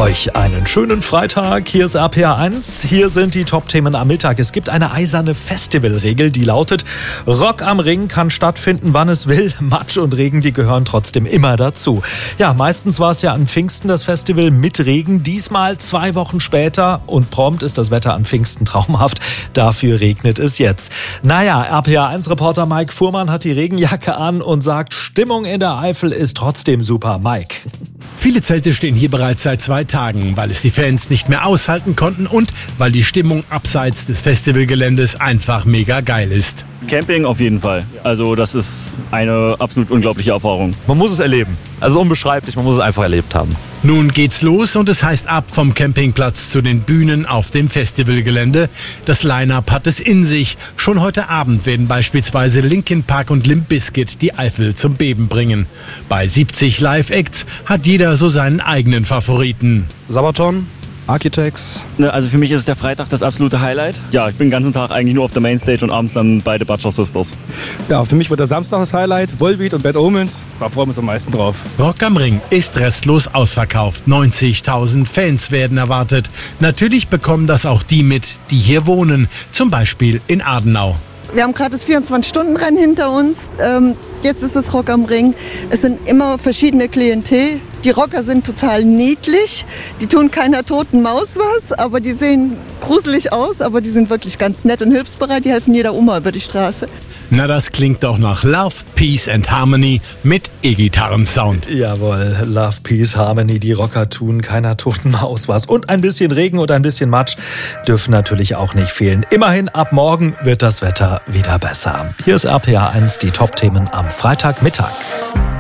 Euch einen schönen Freitag. Hier ist RPR1. Hier sind die Top-Themen am Mittag. Es gibt eine eiserne Festivalregel, die lautet: Rock am Ring kann stattfinden, wann es will. Matsch und Regen, die gehören trotzdem immer dazu. Ja, meistens war es ja an Pfingsten das Festival mit Regen. Diesmal 2 Wochen später und prompt ist das Wetter an Pfingsten traumhaft. Dafür regnet es jetzt. Naja, RPR1-Reporter Mike Fuhrmann hat die Regenjacke an und sagt, Stimmung in der Eifel ist trotzdem super. Mike. Viele Zelte stehen hier bereits seit 2 Tagen, weil es die Fans nicht mehr aushalten konnten und weil die Stimmung abseits des Festivalgeländes einfach mega geil ist. Camping auf jeden Fall. Also das ist eine absolut unglaubliche Erfahrung. Man muss es erleben. Also unbeschreiblich, man muss es einfach erlebt haben. Nun geht's los und es heißt ab vom Campingplatz zu den Bühnen auf dem Festivalgelände. Das Line-Up hat es in sich. Schon heute Abend werden beispielsweise Linkin Park und Limp Bizkit die Eifel zum Beben bringen. Bei 70 Live-Acts hat jeder so seinen eigenen Favoriten. Sabaton, Architects. Also für mich ist der Freitag das absolute Highlight. Ja, ich bin den ganzen Tag eigentlich nur auf der Mainstage und abends dann bei The Butcher Sisters. Ja, für mich wird der Samstag das Highlight. Volbeat und Bad Omens. Da freuen wir uns am meisten drauf. Rock am Ring ist restlos ausverkauft. 90.000 Fans werden erwartet. Natürlich bekommen das auch die mit, die hier wohnen. Zum Beispiel in Adenau. Wir haben gerade das 24-Stunden-Rennen hinter uns. Jetzt ist es Rock am Ring. Es sind immer verschiedene Klientel. Die Rocker sind total niedlich. Die tun keiner toten Maus was, aber die sehen gruselig aus. Aber die sind wirklich ganz nett und hilfsbereit. Die helfen jeder Oma über die Straße. Na, das klingt doch nach Love, Peace and Harmony mit E-Gitarren-Sound. Jawohl, Love, Peace, Harmony, die Rocker tun keiner toten Maus was. Und ein bisschen Regen und ein bisschen Matsch dürfen natürlich auch nicht fehlen. Immerhin, ab morgen wird das Wetter wieder besser. Hier ist RPR1, die Top-Themen am Freitagmittag.